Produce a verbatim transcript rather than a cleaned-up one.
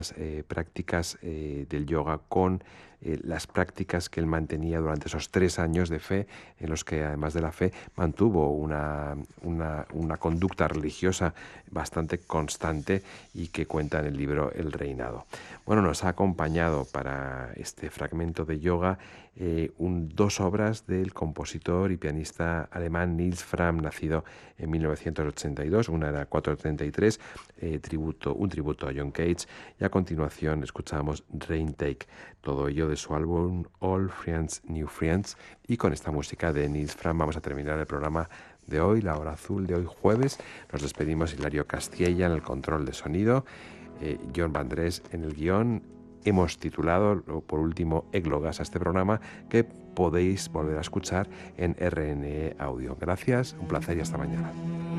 eh, prácticas eh, del yoga con eh, las prácticas que él mantenía durante esos tres años de fe, en los que además de la fe mantuvo una, una, una conducta religiosa bastante constante y que cuenta en el libro El Reinado. Bueno, nos ha acompañado para este fragmento de yoga eh, un, dos obras del compositor y pianista alemán Nils Frahm, nacido en mil novecientos ochenta y dos, una era cuatrocientos treinta y tres, eh, tributo, un tributo a John Cage, y a continuación escuchamos Rain Take, todo ello de su álbum All Friends, New Friends, y con esta música de Nils Frahm vamos a terminar el programa de hoy, la hora azul de hoy jueves. Nos despedimos Hilario Castilla en el control de sonido, eh, John Vandrés en el guión. Hemos titulado, por último, Églogas a este programa, que podéis volver a escuchar en R N E Audio. Gracias, un placer y hasta mañana.